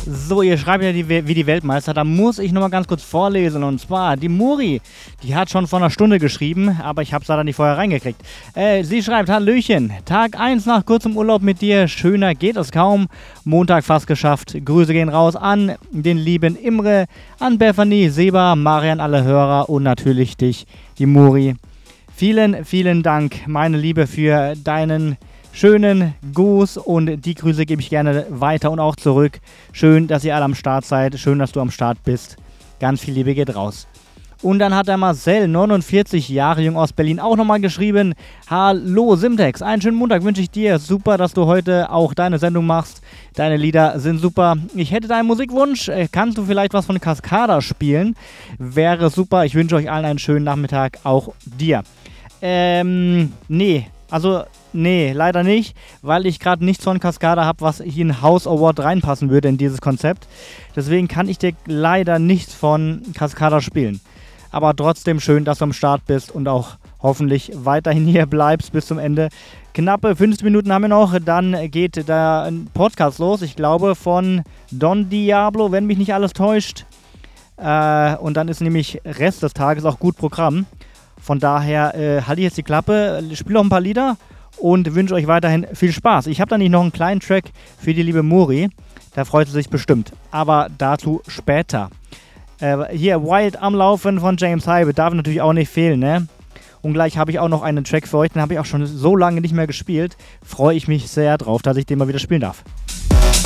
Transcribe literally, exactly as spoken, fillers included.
So, ihr schreibt ja die, wie die Weltmeister, da muss ich nochmal ganz kurz vorlesen. Und zwar, die Muri, die hat schon vor einer Stunde geschrieben, aber ich habe es leider nicht vorher reingekriegt. Äh, sie schreibt, Hallöchen, Tag eins nach kurzem Urlaub mit dir, schöner geht es kaum. Montag fast geschafft. Grüße gehen raus an den lieben Imre, an Bethany, Seba, Marian, alle Hörer und natürlich dich, die Muri. Vielen, vielen Dank, meine Liebe, für deinen schönen Gruß und die Grüße gebe ich gerne weiter und auch zurück. Schön, dass ihr alle am Start seid. Schön, dass du am Start bist. Ganz viel Liebe geht raus. Und dann hat der Marcel, neunundvierzig Jahre jung aus Berlin, auch nochmal geschrieben. Hallo Simtex, einen schönen Montag wünsche ich dir. Super, dass du heute auch deine Sendung machst. Deine Lieder sind super. Ich hätte deinen Musikwunsch. Kannst du vielleicht was von Cascada spielen? Wäre super. Ich wünsche euch allen einen schönen Nachmittag. Auch dir. Ähm, nee. Also, nee, leider nicht, weil ich gerade nichts von Cascada habe, was hier in House Award reinpassen würde in dieses Konzept. Deswegen kann ich dir leider nichts von Cascada spielen. Aber trotzdem schön, dass du am Start bist und auch hoffentlich weiterhin hier bleibst bis zum Ende. Knappe fünfzehn Minuten haben wir noch, dann geht der Podcast los. Ich glaube von Don Diablo, wenn mich nicht alles täuscht. Äh, und dann ist nämlich Rest des Tages auch gut Programm. Von daher äh, halte ich jetzt die Klappe, spiele noch ein paar Lieder und wünsche euch weiterhin viel Spaß. Ich habe da nicht noch einen kleinen Track für die liebe Muri, da freut sie sich bestimmt. Aber dazu später. Äh, hier, Wild am Laufen von James Hype, darf natürlich auch nicht fehlen, ne? Und gleich habe ich auch noch einen Track für euch, den habe ich auch schon so lange nicht mehr gespielt. Freue ich mich sehr drauf, dass ich den mal wieder spielen darf.